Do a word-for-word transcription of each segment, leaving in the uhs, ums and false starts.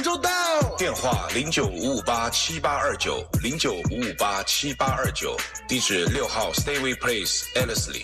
广州到。 电话零九五五八七八二九零九五五八七八二九，地址六号 Stayway Place Ellerslie。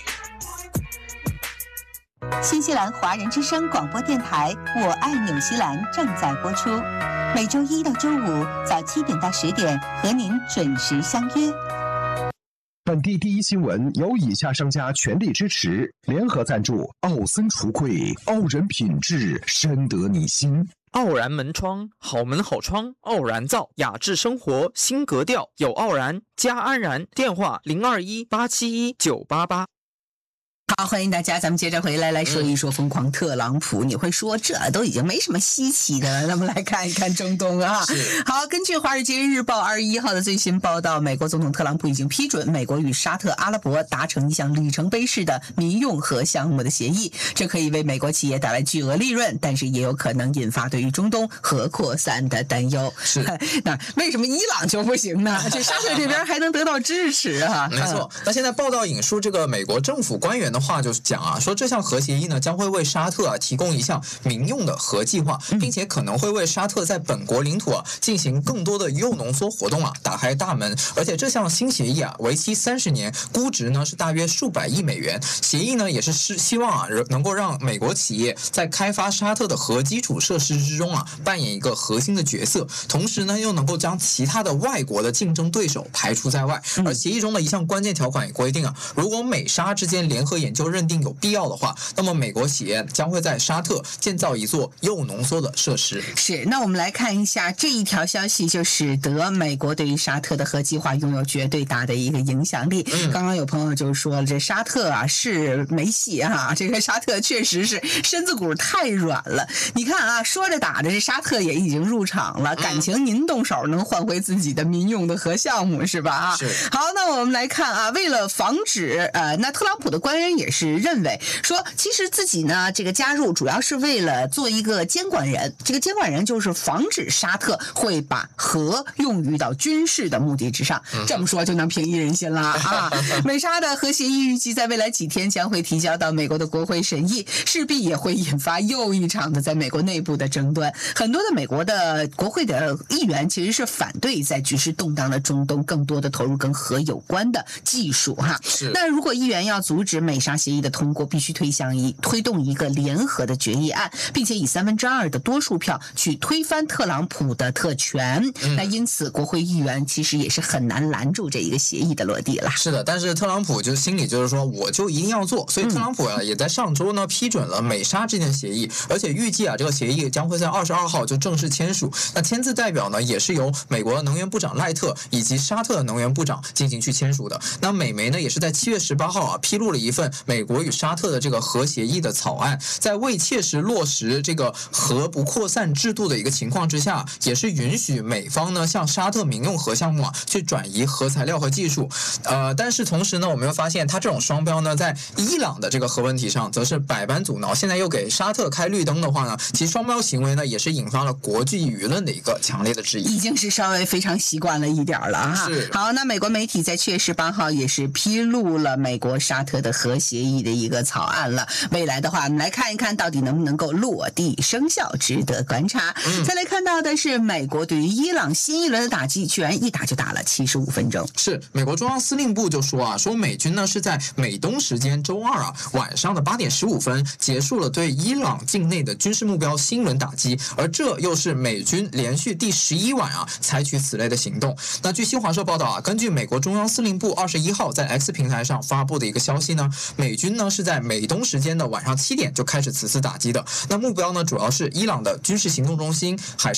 新西兰华人之声广播电台《我爱纽西兰》正在播出，每周一到周五早七点到十点和您准时相约。 本地第一新闻由以下商家全力支持，联合赞助：奥森橱柜，傲人品质，深得你心。 傲然门窗，好门好窗，傲然造，雅致生活新格调，有傲然加安然。电话零二一八七一九八八。 好，欢迎大家，咱们接着回来来说一说疯狂特朗普。嗯、你会说这都已经没什么稀奇的了，那么来看一看中东啊。好，根据《华尔街日报》二十一号的最新报道，美国总统特朗普已经批准美国与沙特阿拉伯达成一项里程碑式的民用核项目的协议，这可以为美国企业带来巨额利润，但是也有可能引发对于中东核扩散的担忧。 是， 那为什么伊朗就不行呢？这沙特这边还能得到支持啊？ 没错。那现在报道引述这个美国政府官员的话就是讲啊，说这项核协议呢将会为沙特啊提供一项民用的核计划，并且可能会为沙特在本国领土啊进行更多的铀浓缩活动啊打开大门。而且这项新协议啊为期三十年，估值呢是大约数百亿美元。协议呢也是是希望啊能够让美国企业在开发沙特的核基础设施之中啊扮演一个核心的角色，同时呢又能够将其他的外国的竞争对手排除在外。而协议中的一项关键条款也规定啊，如果美沙之间联合研究认定有必要的话，那么美国企业将会在沙特建造一座铀浓缩的设施。 是，那我们来看一下这一条消息，就使得美国对于沙特的核计划拥有绝对大的一个影响力。嗯、刚刚有朋友就说了，这沙特啊是没戏啊，这个沙特确实是身子骨太软了。你看啊，说着打着，这沙特也已经入场了，感情您动手能换回自己的民用的核项目是吧？啊， 是。 好，那我们来看啊，为了防止呃，那特朗普的官员也是认为说，其实自己呢这个加入主要是为了做一个监管人，这个监管人就是防止沙特会把核用于到军事的目的之上，这么说就能平易人心了啊！美沙的核协议预计在未来几天将会提交到美国的国会审议，势必也会引发又一场的在美国内部的争端。很多的美国的国会的议员其实是反对在局势动荡的中东更多的投入跟核有关的技术哈。那如果议员要阻止美沙协议的通过，必须推向一推动一个联合的决议案，并且以三分之二的多数票去推翻特朗普的特权。嗯、那因此，国会议员其实也是很难拦住这一个协议的落地了。 是的，但是特朗普就心里就是说，我就一定要做，所以特朗普啊、嗯、也在上周呢批准了美沙这件协议，而且预计啊这个协议将会在二十二号就正式签署。那签字代表呢也是由美国能源部长赖特以及沙特的能源部长进行去签署的。那美媒呢也是在七月十八号啊披露了一份美国与沙特的这个核协议的草案，在未切实落实这个核不扩散制度的一个情况之下，也是允许美方呢向沙特民用核项目啊去转移核材料和技术。呃，但是同时呢，我们又发现它这种双标呢，在伊朗的这个核问题上则是百般阻挠。现在又给沙特开绿灯的话呢，其双标行为呢也是引发了国际舆论的一个强烈的质疑。 已经是稍微非常习惯了一点了哈。 是。 好，那美国媒体在七月十八号也是披露了美国沙特的核协议的一个草案了。未来的话，我们来看一看到底能不能够落地生效，值得观察。嗯、再来看到的是美国对于伊朗新一轮的打击，居然一打就打了七十五分钟。 是，美国中央司令部就说啊，说美军呢是在美东时间周二啊晚上的八点十五分结束了对伊朗境内的军事目标新一轮打击，而这又是美军连续第十一晚啊采取此类的行动。那据新华社报道啊，根据美国中央司令部二十一号在 X 平台上发布的一个消息呢，美军呢是在美东时间的晚上七点就开始此次打击的。那目标呢主要是伊朗的军事行动中心、海